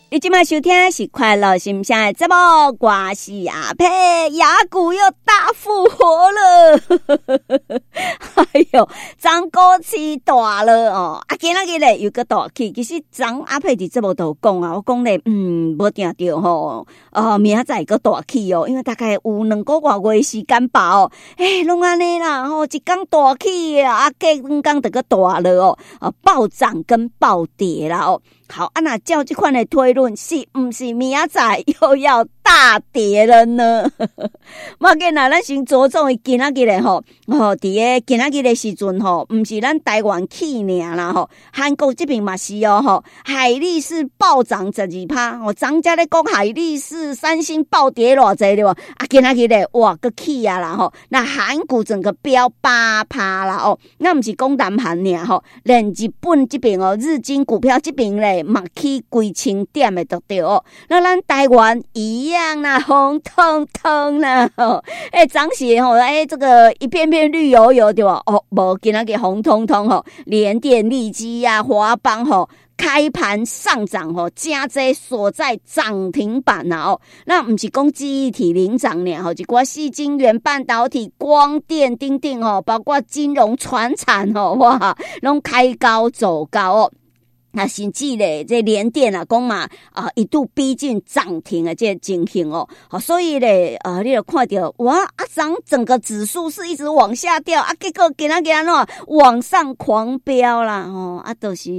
你今麦收听的是快乐心声的节目，我是阿佩，雅股又大复活了。哎呦，涨股市大了哦！今仔日咧又个大起，其实昨阿佩伫节目都讲啊，我讲咧，无定着吼，明仔载个大起哦，因为大概有2个多月时间吧哦，拢安尼啦吼，一天大起啊，隔2天就个大了哦，暴涨跟暴跌啦哦。好，那照这款的推论，是不是明仔载又要大跌了呢？我见啦，咱先着重于今仔日咧吼，伫个今仔日的时阵吼，不是咱台湾起尔啦吼，韩国这边嘛是哦吼，海力士暴涨12%，哦，涨价咧讲海力士、三星暴跌偌济对无？今仔日咧哇个起啊啦吼，那韩股整个飙8%啦哦，那不是讲南韩尔吼，连日本这边哦，日经股票这边咧。嘛起几千点的都对哦，那咱台湾一样啦，红彤彤啦吼，涨时吼，这个一片片绿油油对吧？哦，无今仔日红彤彤吼，联电、力基啊、华邦吼。开盘上涨吼，加这锁在涨停板啊哦，那不是讲记忆体领涨呢吼，一寡矽晶圆、半导体、光电等等吼，包括金融、传产吼，哇，拢开高走高哦。那甚至咧，这联电啊，讲嘛一度逼近涨停的这情形哦，好，所以咧你就看到哇整个指数是一直往下掉啊，结果今仔日安怎往上狂飙啦哦，都是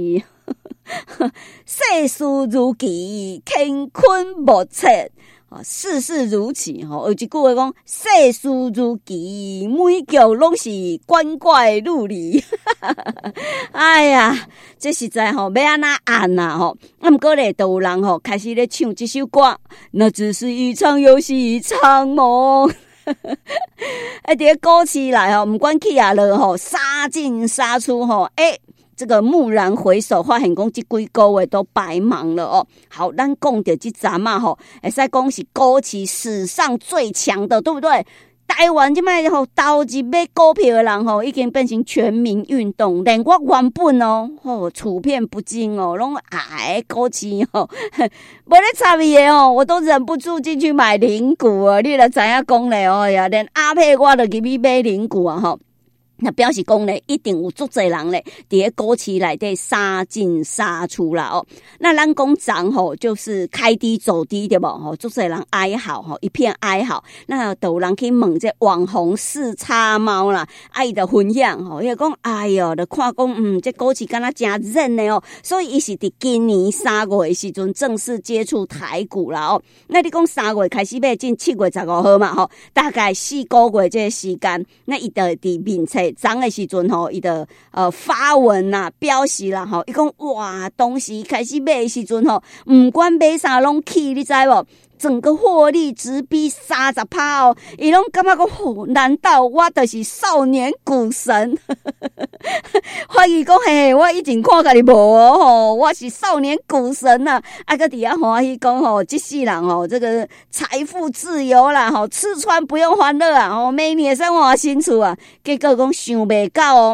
世事如棋，乾坤莫测。世事如棋吼，有一句话讲，世事如棋，每局拢是光怪陆离。哎呀，这实在吼要安怎按啊吼？不过咧，都有人吼开始咧唱这首歌，那只是一场游戏，一场梦。伫股市来吼，不管起啊落吼，杀进杀出吼，这个蓦然回首，发现讲这几个月都白忙了哦。好，咱讲到这阵嘛吼，会使讲是股市史上最强的，对不对？台湾这摆吼，投资买股票的人吼，已经变成全民运动，连我原本处片不惊哦，拢爱股市哦，无咧插伊的哦，我都忍不住进去买零股啊！你就知影讲咧哦呀，连阿佩我都入去买零股啊吼。那表示讲咧，一定有足侪人咧，伫个股市内底杀进杀出啦哦。那咱讲涨吼，就是开低走低对无吼，足侪人哀嚎吼，一片哀嚎。那都有人去问这网红四叉猫啦，伊就分享吼，伊就讲哎哟，就看讲这股市敢若真热的哦，所以伊是伫今年3月的时阵正式接触台股啦哦。那你讲3月开始买进7月15号嘛吼，大概4个月这个时间，那伊就伫面册。涨的时阵吼，伊就发文啦、表示啦吼，伊讲哇，当时开始买的时阵吼，不管买啥拢起，你知无？整个获利直逼30%哦，伊拢感觉讲，难道我就是少年股神？怀疑讲嘿，我以前看家己无吼，我是少年股神呐！个底下欢喜讲吼，这世人吼，这个财富自由啦，吼，吃穿不用欢乐啊，吼，每年生活新厝啊，结果讲想袂到哦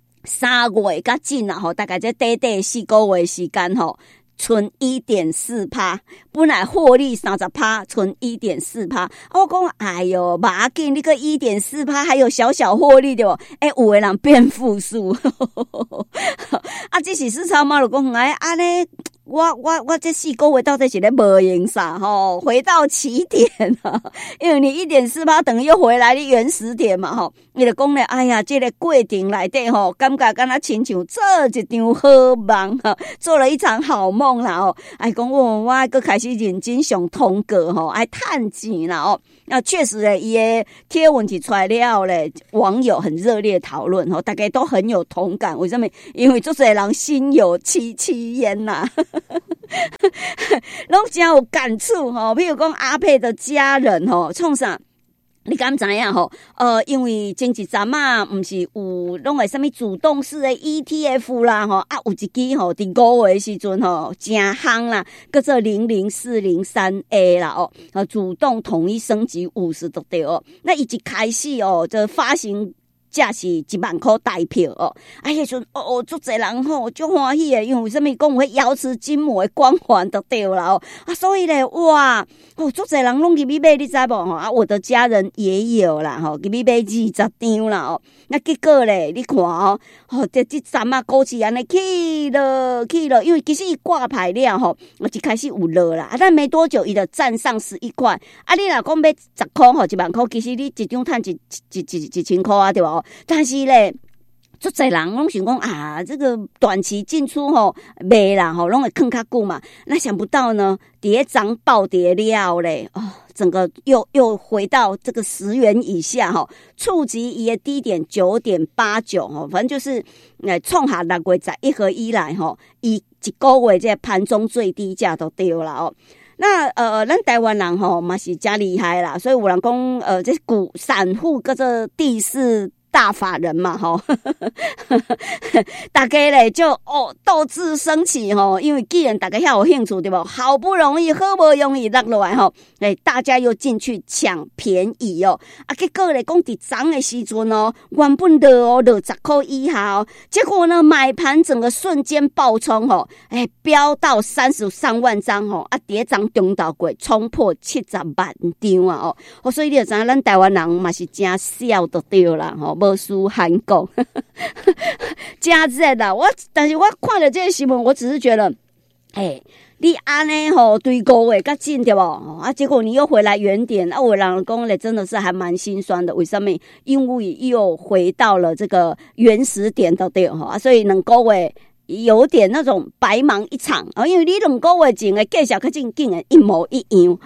，3月较近啊，吼，大概这短4个月时间吼。存 1.4%， 本来获利30%，存 1.4%。我讲哎哟，不要紧，你个 1.4% 还有小小获利的哦。有的人变负数。这是市场嘛就讲安尼。我这4个月到底是咧无用啥吼？回到起点啊，因为你 1.4% 等于又回来你原始点嘛吼。你就讲咧，哎呀，这个过程内底吼，感觉敢若亲像做一场好梦哈，做了一场好梦啦哦。讲我又开始认真上通告吼，趁钱啦哦。那确实咧，伊的贴文一出来了咧，网友很热烈讨论吼，大家都很有同感。为什么？因为做这人心有戚戚焉呐。拢真有感触吼，比如讲阿佩的家人吼，创啥？你敢知影吼？因为前一阵啊，不是有拢个什么主动式的 ETF 啦吼，有一支吼，伫5月的时阵吼，真夯啦，叫做00403A 啦哦，主动统一升级50都对哦。那一开始哦，就发行价是10000块台票哦。啊，迄阵足侪人吼足欢喜的，因为为什么讲有迄瑶池金母的光环就对了哦。啊，所以咧哇，足侪人拢入去买，你知无吼？啊，我的家人也有啦吼，入去买20张啦哦。那结果咧，你看哦，这站啊股市安尼起了，因为其实伊挂牌了吼，就开始有落啦。啊，但没多久伊就站上11块。啊，你若讲买10块吼，10000块，其实你一张赚1000块啊，对吧？但是咧，足侪人拢想讲啊，这个短期进出吼，卖啦吼，拢会坑较久嘛。那想不到呢，跌涨暴跌了咧，整个又回到这个10元以下哈，触及伊的低点9.89哈，反正就是创下6月11号以来哈，伊一个月这盘中最低价都对了哦。那咱台湾人吼嘛是真厉害啦，所以有人讲这散户跟这第四大法人嘛吼，大家咧就斗志升起吼，因为既然大家遐有兴趣对不？好不容易落来吼，大家又进去抢便宜哦，啊结果咧讲伫涨的时阵哦，原本落10块以下哦，结果呢买盘整个瞬间爆冲吼，飙到33万张吼，啊跌涨中岛过冲破70万张啊哦，所以你就知影咱台湾人嘛是真笑就对啦吼。无输韩国，真热啦！但是我看了这个新闻，我只是觉得，你安尼吼对5月较近对不？啊，结果你又回来原点，啊，有人讲咧真的是还蛮心酸的。为什么？因为又回到了这个原始点的对哈，所以2个月有点那种白忙一场啊，因为你2个月前的计价较竟然一模一样，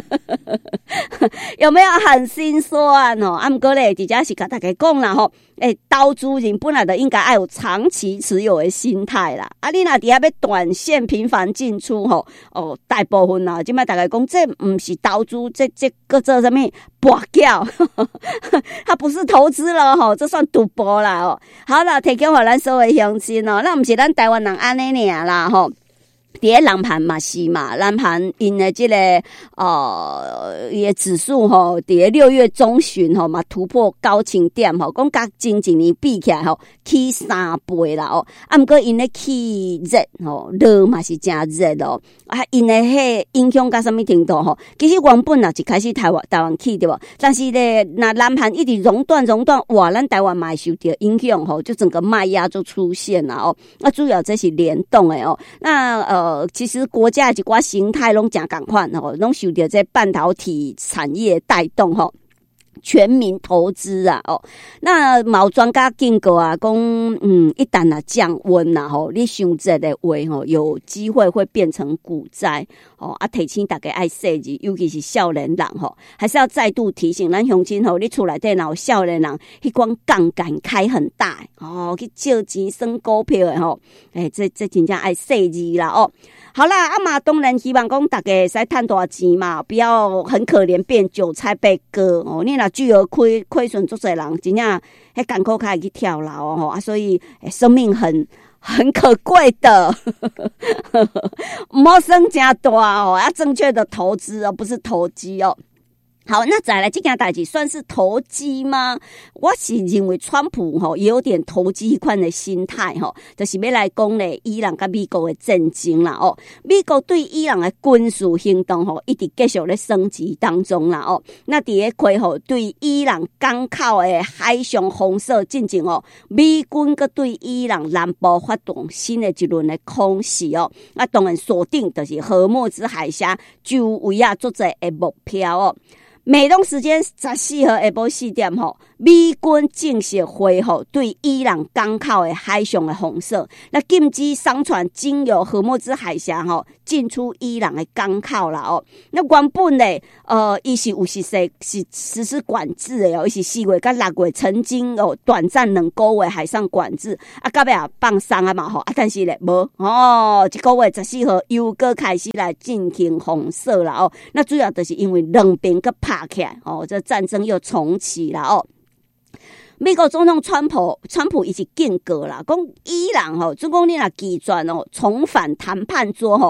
有没有很心酸哦？啊，不过咧，底下是跟大家讲啦吼，投资人本来就应该要有长期持有的心态啦。啊，你若底下要短线频繁进出吼，大部分啦，即摆大家讲这不是投资，这个做什么博缴，它不是投资了吼，这算赌博啦哦。好啦，提供互咱所有乡亲哦，那不是咱台湾人安尼尔啦吼。伫咧人盘嘛是嘛，人盘因的这个伊的指数吼，伫咧6月中旬吼嘛突破高清点吼，讲甲前一年比起来吼，起3倍啦哦。啊，不过因咧起热吼，热嘛是真热哦。啊，因的迄影响到什么程度吼？其实原本啊一开始台湾起对不？但是咧，那人盘一直熔断，哇，咱台湾嘛受到影响吼，就整个卖压就出现了哦。那主要这是联动的哦。那其实国家一寡形态拢真共款吼，拢受到这半导体产业带动吼。全民投资啊哦，那某专家警告啊，讲一旦降温啦吼，你伤热的话吼，有机会会变成股灾哦。啊，提醒大家爱细致，尤其是少年人吼，还是要再度提醒咱乡亲吼，你厝内底若有少年人，迄款杠杆开很大哦，去借钱算股票的吼，这真正爱细致啦哦。好啦，啊嘛当然希望讲大家使赚大钱嘛，不要很可怜变韭菜被割哦。你若巨额亏损足侪人，真正迄艰苦开去跳楼哦，啊，所以生命很可贵的，唔好生真大哦，要正确的投资而不是投机哦。好，那再来这件代志算是投机吗？我是认为川普也有点投机款的心态就是要来讲咧伊朗跟美国的战争啦哦。美国对伊朗的军事行动一直继续咧升级当中啦哦。那伫咧开对伊朗港口的海上封锁进程美军佮对伊朗南部发动新的一轮的空袭哦。那当然锁定就是荷默兹海峡周围啊做者的目标哦。美东时间14号下晡4点美军正式恢复对伊朗港口的海上的封锁，那禁止商船经由荷默兹海峡进出伊朗的港口啦哦。那原本咧伊是有实施管制的伊是4月到6月曾经短暂2个月海上管制啊，到尾放松啊嘛啊，但是咧无一个月14号又搁开始来进行封锁啦哦。那主要就是因为两边搁拍起来这战争又重启啦哦。美国总统川普伊是警告啦，讲伊朗总讲你若拒绝重返谈判桌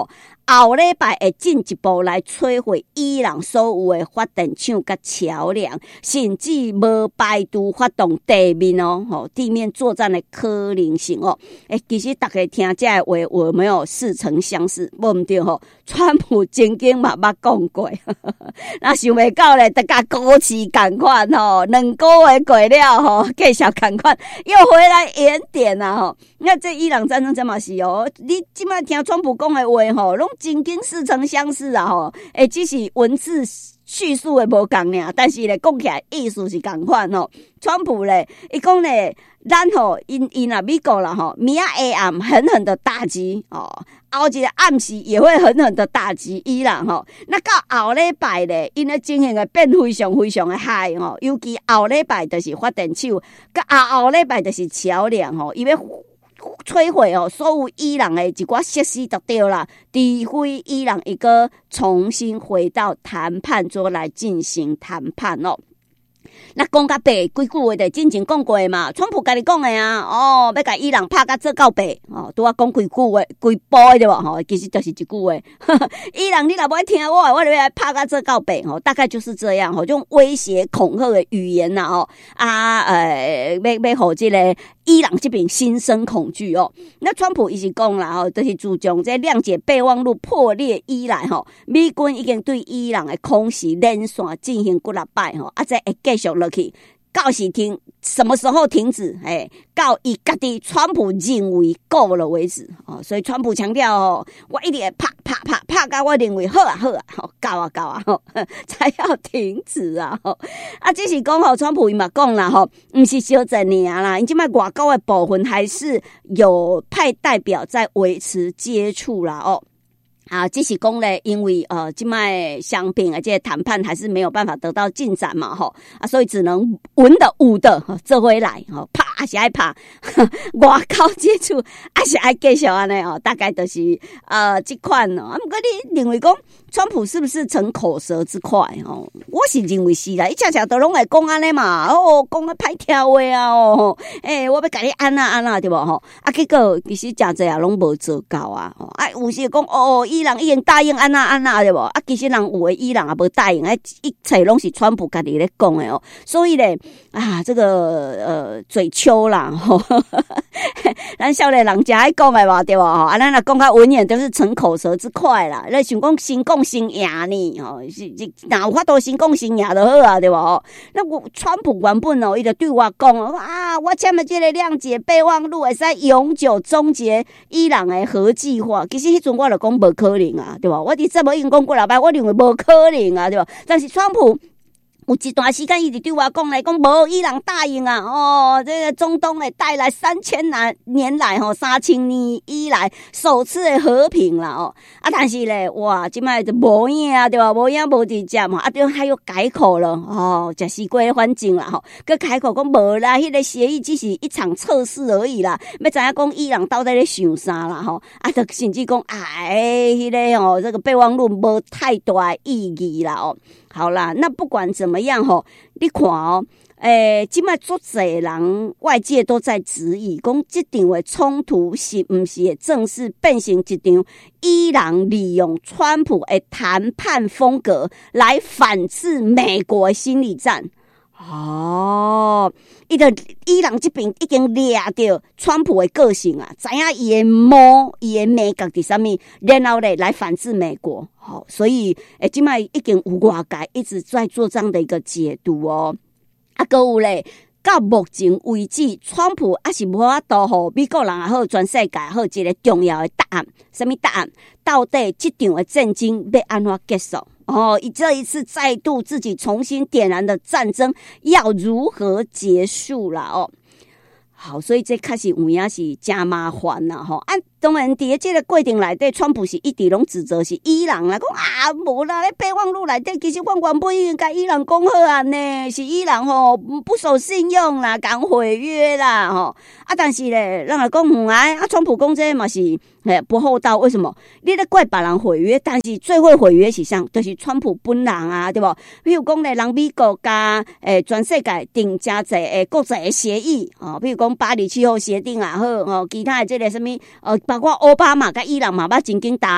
后礼拜会进一步来摧毁伊朗所有的发电厂甲桥梁，甚至无排除发动地面地面作战的可能性其实大家听这话有没有似曾相识？无毋对川普曾经嘛捌讲过，那想袂到咧，大家股市同款2个月过了继续同款又回来延点啊那这伊朗战争真嘛是你即摆听川普讲的话拢真经似曾相识啊只是文字叙述的无同尔，但是咧讲起来意思是同款川普咧，伊讲咧，咱因美国啦明仔黑暗狠狠的打击后一个暗时也会狠狠的打击伊朗那到后礼拜咧，因的情形会变非常非常的嗨尤其后礼拜就是发电厂，甲后礼拜就是桥梁伊要摧毁所有伊朗的一寡设施就对啦，除非伊朗一个重新回到谈判桌来进行谈判那讲到白，几句话就之前讲过嘛，川普家己讲的啊，要甲伊朗拍甲做到白拄啊讲几句话，几步的对吧？其实就是一句话，伊朗你若不爱听我就要来拍甲做到白大概就是这样这种威胁恐吓的语言要互这个伊朗这边心生恐惧那川普伊是讲啦就是自从这谅解备忘录破裂以来美军已经对伊朗的空袭连续进行几落摆这会继续落去，到时什么时候停止？到伊家己川普认为够了为止所以川普强调我一定会拍到我认为好啊，够啊才要停止这是讲川普伊嘛讲啦不是小阵尔啦，因即摆外交的部分还是有派代表在维持接触啦只是讲咧，因为现在相并这谈判还是没有办法得到进展嘛所以只能文的武的做回来拍还是爱拍外交接触还是爱继续安尼大概就是这款不过你认为讲川普是不是逞口舌之快我是认为是啦，伊常常都拢会讲安尼嘛讲啊歹听话我要甲你安那对无结果其实真侪拢无做到有时讲伊朗已经答应安那对无其实人有的伊朗也无答应一切拢是川普家己咧讲的所以咧这个嘴秋啦咱少年人真爱讲的嘛对无咱若讲较文言都是逞口舌之快啦，咱想讲先讲先赢呢哪有法度先讲先赢就好对无那我川普原本伊就对我讲我签了这个谅解备忘录会使永久终结伊朗的核计划，其实迄阵我就讲无可能对吧？我伫这么已经讲过了吧，我认为无可能对吧？但是川普有一段时间一直对我讲来讲无伊朗答应这个中东会带来3000年来3000年以来首次的和平啦但是咧哇现在就无影对吧？无影无直接对还有改口了食西瓜环境啦佮改口讲无啦，迄个协议只是一场测试而已啦，要知影讲伊朗到底咧想啥啦就甚至讲迄个这个备忘录无太大意义啦好啦，那不管怎么样你看现在足侪人外界都在质疑，讲这场的冲突是不是会正式变成一场伊朗利用川普的谈判风格来反制美国的心理战？伊朗这边已经掠到川普的个性知影伊的毛伊的美角伫啥物，然后来反制美国所以现在已经有外界一直在做这样的一个解读还有咧到目前为止，川普还是无法度互美国人也好，全世界也好一个重要的答案。什么答案？到底这场的战争要安怎结束？这一次再度自己重新点燃的战争要如何结束啦好，所以这确实有影是真麻烦啦当然伫这个过程内底，川普是一直拢指责是伊朗啦，讲无啦，咧备忘录内底其实我原本已经甲伊朗讲好呢，是伊朗不守信用啦，敢毁约啦但是咧，人来讲川普讲这嘛是不厚道，为什么？你咧怪别人毁约，但是最会毁约是啥？就是川普本人对无？比如讲咧，人美国甲全世界订真侪国际的协议比如讲巴黎气候协定也好其他的这个什么包括奥巴马甲伊朗嘛捌曾经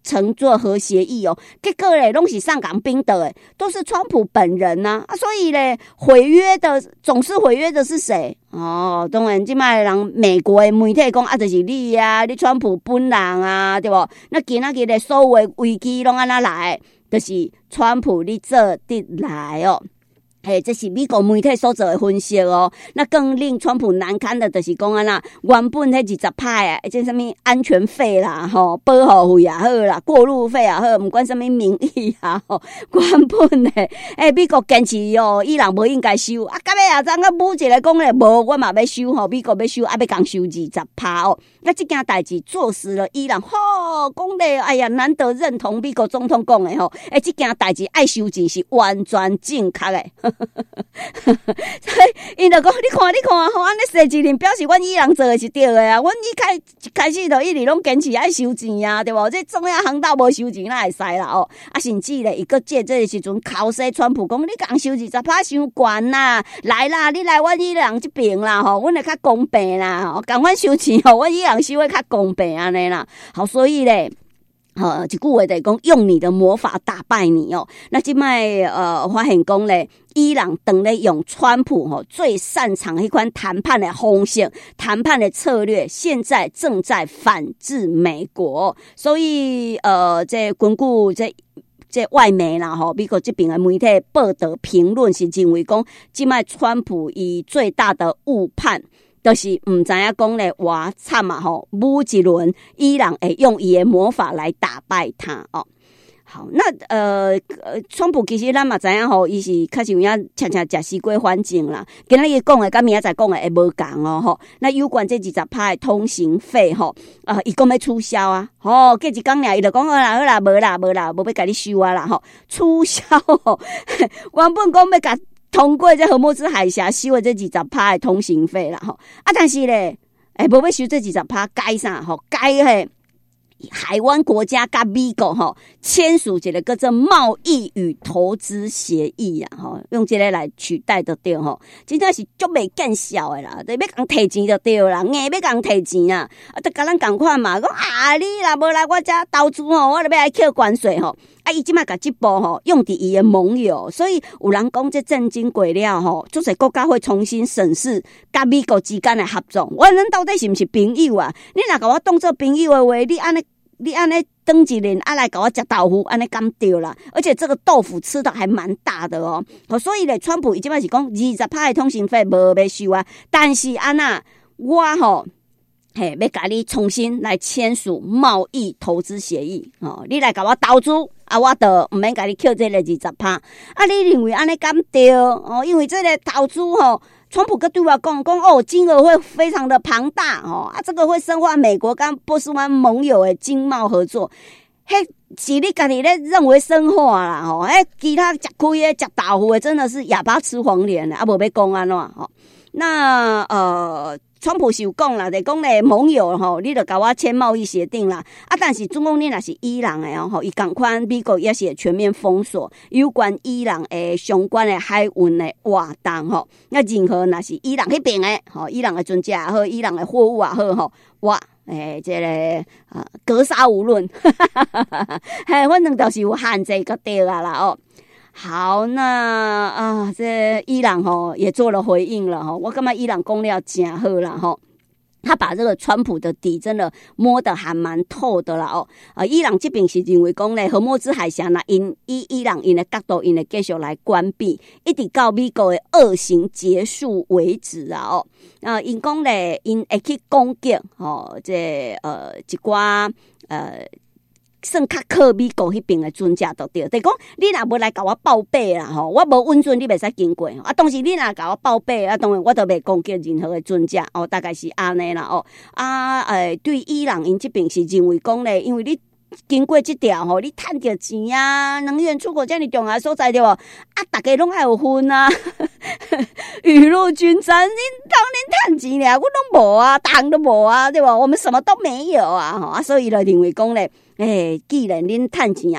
乘坐核协议哦，结果咧拢是上港冰的诶，都是川普本人呐啊，所以咧总是毁约的是谁？哦，当然即摆人美国的媒体讲啊，就是你啊，你川普本人啊，对不？那今仔日的所有的危机拢安那来，就是川普你做得来哦。这是美国媒体所做的分析哦。那更令川普难堪的就是讲啊啦，原本迄20%啊，即什么安全费啦、吼保护费也好啦，过路费也好，不管什么名义啊，吼，原本的美国坚持哦，伊朗无应该收啊，到尾啊，怎个补一个讲咧，无我嘛要收吼，美国要收，啊要共收20%哦。那这件代志坐实了伊朗讲咧，哎呀，难得认同美国总统讲的吼，这件代志爱收钱是完全正确的。所以因就讲，你看，吼，安尼设置令表示阮伊朗做的是对的啊。阮一开始就一直拢坚持爱收钱啊，对无？这中央航道无收钱哪会使啦哦？啊，甚至咧，伊个借这个时阵考试川普讲，你共收20%伤悬啦，来啦，你来阮伊朗这边啦，吼，阮会较公平啦，吼，共阮收钱吼，阮伊朗收会较公平安尼啦。好，所以咧。一句话就是讲，用你的魔法打败你哦。那现在发现讲咧，伊朗等咧用川普最擅长的一款谈判的方式、谈判的策略，现在正在反制美国。所以这根据这外媒啦美国这边的媒体报道评论是认为讲，现在川普以最大的误判。就是唔知影讲咧，哇惨啊吼！每一轮伊朗会用伊的魔法来打败他哦。好，那川普其实咱嘛知影吼，伊是较像遐常常食西瓜反正啦。今仔日讲的，甲明仔载讲的会无共哦吼。那有关这20%的通行费吼，伊讲要取消啊，吼，过一工尔伊就讲好啦，无要甲你收啊啦吼，取消吼，原本讲要甲。通过这荷莫兹海峡收的这20%的通行费啦吼，但是咧，无要收这20%，改啥吼？改海湾国家甲美国吼签署一个叫做贸易与投资协议啊吼，用这个来取代就对吼，真正是足袂见效的啦，要共摕钱就对啦，硬要共摕钱啊，就甲咱共款嘛，讲你若无来我这投资吼，我就要来扣关税吼。伊即摆甲这步吼用伫伊的盟友，所以有人讲这震惊过了吼，就是国家会重新审视甲美国之间的合作。咱到底是不是朋友啊？你若甲我当做朋友的话，你安尼当一年来甲我食豆腐，安尼敢对啦？而且这个豆腐吃的还蛮大的哦。所以咧，川普伊即摆是讲20%的通行费无要收啊，但是安那我要甲你重新来签署贸易投资协议你来甲我投资我就唔免甲你扣这个20%你认为安尼敢对因为这个投资川普跟对我讲金额会非常的庞大这个会深化美国跟波斯湾盟友的经贸合作。是你家己咧认为深化啦其他食开的食豆腐的真的是哑巴吃黄连的无要讲安怎那川普是有讲啦，就讲咧盟友你就甲我签贸易协定啦但是总共你若是伊朗的伊同款美国也是全面封锁有关伊朗的相关的海运的活动那任何若是伊朗迄边的伊朗的船只也好，伊朗的货物也好我这个格杀无论反正就是有限制就对啦好，那这伊朗也做了回应了我感觉伊朗讲了真好啦他把这个川普的底真的摸得还蛮透的啦伊朗这边是认为讲咧，荷莫兹海峡那伊朗因的角度因的继续来关闭，一直到美国的恶行结束为止啊因讲咧因会去攻击这一寡算较靠美国迄边的船只就对，就是讲你若无来甲我报备啦我无允准你袂使经过当时你若甲我报备当然我就袂攻击任何的船只大概是安尼啦对伊朗因这边是认为讲咧，因为你经过这条你赚到钱啊，能源出口这么重要的所在对不大家拢爱有分啊雨露均沾，你当然赚钱了，我拢无啊，糖都无啊，对吧？我们什么都没有所以就认为讲咧既然恁赚钱